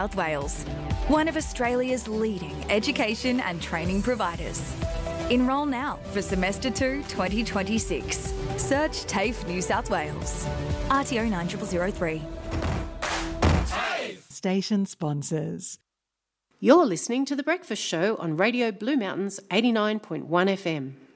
South Wales, one of Australia's leading education and training providers. Enrol now for Semester 2 2026. Search TAFE New South Wales. RTO 9003. Station sponsors. You're listening to The Breakfast Show on Radio Blue Mountains 89.1 FM.